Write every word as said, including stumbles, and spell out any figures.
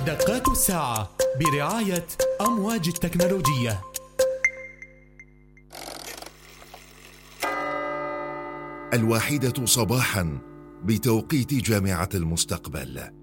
دقات الساعة برعاية أمواج التكنولوجية. الواحدة صباحا بتوقيت جامعة المستقبل.